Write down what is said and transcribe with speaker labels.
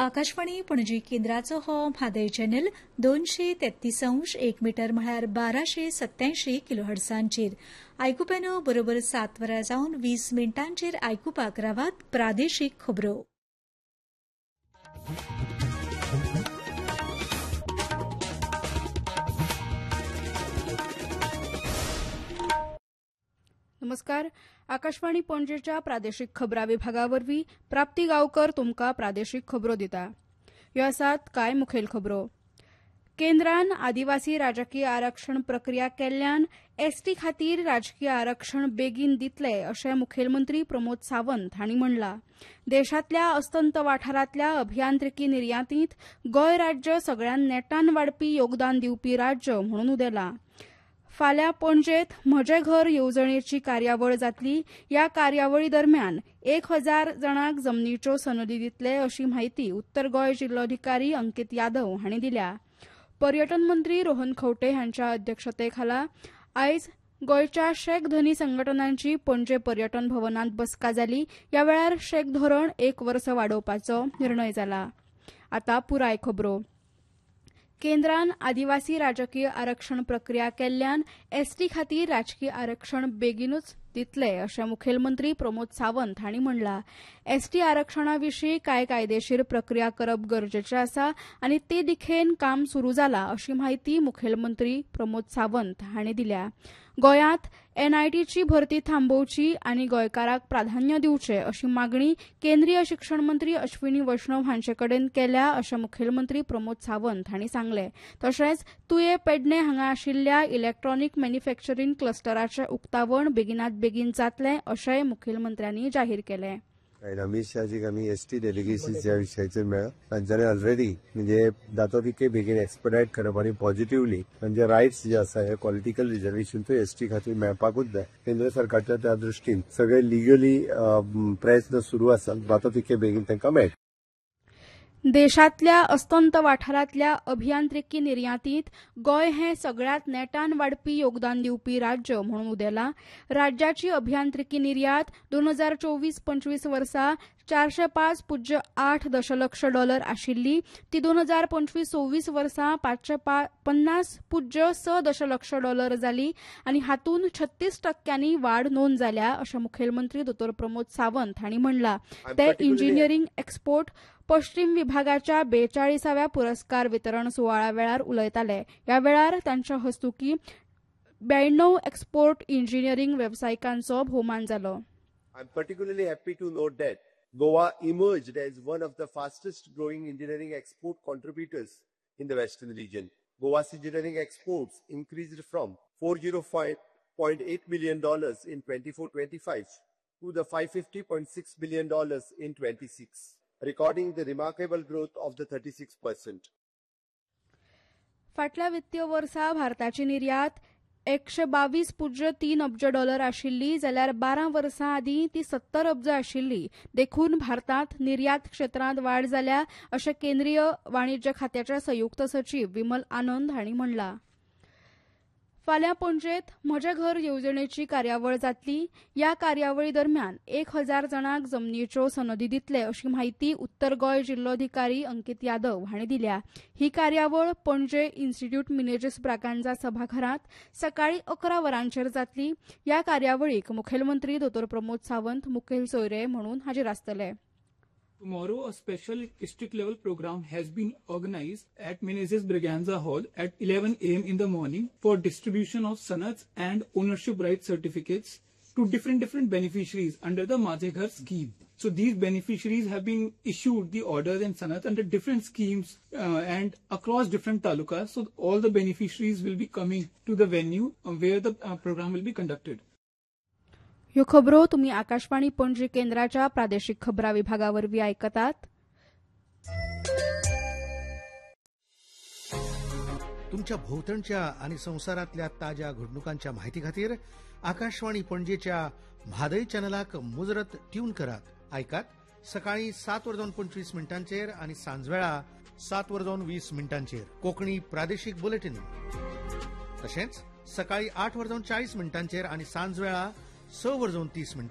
Speaker 1: आकाशवाणी पणजी केंद्राचो हो Mhadei channel 233.1 metre म्हळ्यार 1287 किलोहर्ट्झांचेर आयकुप्यानो बरोबर 7 वरां जावन 20 मिनटांचेर आयकुपाक रावात प्रादेशीक खबरो.
Speaker 2: नमस्कार. आकाशवाणी पणजेच्या प्रादेशीक खबरां विभागावरवीं प्राप्ती गांवकर तुमकां प्रादेशीक खबरो दिता. ह्यो आसात कांय मुखेल खबरो. केंद्रान आदिवासी राजकीय आरक्षण प्रक्रिया केल्ल्यान एसटी खातीर राजकीय आरक्षण बेगीन दितले अशें मुखेलमंत्री प्रमोद सावंत हांणी म्हणलां. देशांतल्या अस्तंत वाठारांतल्या अभियांत्रिकी निर्यातींत गोंय राज्य सगळ्यान नेटान वाडपी योगदान दिवपी राज्य म्हणून उदेलां. फाल्यां पणजेंत म्हजें घर येवजणेची कार्यावळ जातली. ह्या कार्यावळी दरम्यान 1000 जाणांक जमनीच्यो सनदी दितले अशी माहिती उत्तर गोंय जिल्लोधिकारी अंकीत यादव हांणी दिल्या. पर्यटन मंत्री रोहन खंवटे हांच्या अध्यक्षतेखाला आयज गोंयच्या शेक धनी संघटनांची पणजे पर्यटन भवनांत बसका जाली. ह्या वेळार शेक धोरण 1 वर्स वाडोवपाचो निर्णय जाला. आतां पुराय खबरो. केंद्रान आदिवासी राजकीय आरक्षण प्रक्रिया केल्ल्यान एसटी खातीर राजकीय आरक्षण बेगीनूच दितले अशें मुखेलमंत्री प्रमोद सावंत हांणी म्हणलां. एसटी आरक्षणा विशीं कांय कायदेशीर प्रक्रिया करप गरजेचें आसा आनी ते दिखेन काम सुरू जालां अशी माहिती मुखेलमंत्री प्रमोद सावंत हांणी दिल्या. गोंयांत एनआयटीची भरती थांबोवची आनी गोंयकारांक प्राधान्य दिवचें अशी मागणी केंद्रीय शिक्षण मंत्री अश्विनी वैष्णव हांचे कडेन केल्या अशें मुखेलमंत्री प्रमोद सावंत हांणी सांगलें. तशेंच तुये पेडणे हांगा आशिल्ल्या इलेक्ट्रॉनिक मॅन्युफॅक्चरिंग क्लस्टराचें उक्तावण बेगिनात बेगीन जातलें अशेंय मुखेलमंत्र्यांनी जाहीर केलें.
Speaker 3: अमित शाहजीक आमी एसटी डेलिगेसीच्या विशयाचेर मेळ्ळा आनी जाल्यार ऑलरेडी म्हणजे जाता तितके बेगीन एक्सपडायट करप आनी पॉझिटिव्हली म्हणजे रायट्स जे आसा हे पॉलिटिकल रिजर्वेशन तो एसटी खातीर मेळपाकूच जाय. केंद्र सरकारच्या त्या दृश्टीन सगळे लिगली प्रयत्न सुरू आसात. जाता तितके बेगीन तांकां मेळटा.
Speaker 2: देशांतल्या अस्तंत वाठारांतल्या अभियांत्रिकी निर्यातींत गोंय हें सगळ्यांत नेटान वाडपी योगदान दिवपी राज्य म्हणून उदेलां. राज्याची अभियांत्रिकी निर्यात 2024-25 वर्सा $405.8 दशलक्ष आशिल्ली. ती 2025-26 वर्सा $550.6 दशलक्ष जाली आनी हातूंत 36% वाड नोंद जाल्या अशें मुखेलमंत्री दोतोर प्रमोद सावंत हांणी म्हणलां. ते इंजिनियरींग एक्सपोर्ट पश्चिम विभागाच्या 42व्या पुरस्कार वितरण सुवाळ्या वेळार उलयताले. ह्या वेळार तांच्या हस्तुकीं 92 एक्सपोर्ट इंजिनियरींग वेवसायिकांचो भोवमान जालो.
Speaker 3: I'm particularly happy to note that Goa emerged as one of the fastest growing engineering export contributors in the western region. Goa's engineering exports increased from $405.8 million in 24-25 to the $550.6 million in 26. recording the remarkable growth of the 36%.
Speaker 2: फाटल्या वित्तीय वर्सा भारताची निर्यात $122.3 अब्ज आशिल्ली जाल्यार 12 वर्सां आदीं ती 70 अब्ज आशिल्ली. देखून भारतांत निर्यात क्षेत्रांत वाड जाल्या अशें केंद्रीय वाणिज्य खात्याचे संयुक्त सचीव विमल आनंद हांणी म्हणलां. फाल्यां पणजेंत म्हजें घर येवजणेची कार्यावळ जातली. ह्या कार्यावळी दरम्यान 1000 जाणांक जमनीच्यो सनदी दितले अशी माहिती उत्तर गोंय जिल्लोधिकारी अंकीत यादव हांणी दिल्या. ही कार्यावळ पणजे इन्स्टिट्यूट मिनेजीस ब्रागांझा सभाघरांत सकाळी 11 वरांचेर जातली. ह्या कार्यावळीक मुखेलमंत्री दोतोर प्रमोद सावंत मुखेल सोयरे म्हणून हाजीर आसतले.
Speaker 4: Tomorrow, a special district level program has been organized at Menezes Braganza Hall at 11 a.m. in the morning for distribution of sanats and ownership rights certificates to different beneficiaries under the Majhe Ghar scheme. So these beneficiaries have been issued the orders and sanats under different schemes and across different talukas. So all the beneficiaries will be coming to the venue where the program will be conducted.
Speaker 2: ह्यो खबरो तुमी आकाशवाणी पणजी केंद्राच्या प्रादेशीक खबरां विभागावरवीं आयकतात.
Speaker 5: तुमच्या भोवतणच्या आणि संवसारांतल्या ताज्या घडणुकांच्या म्हायती खातीर आकाशवाणी पणजेच्या म्हादय चॅनलाक मुजरत ट्यून करात. आयकात सकाळी 7:25 मिनटांचेर आणि सांजवेळा 7:20 मिनटांचेर कोंकणी प्रादेशीक बुलेटिन. तशेंच सकाळी 8:40 मिनटांचेर आणि सांजवेळा 6:30 मिनटांचेर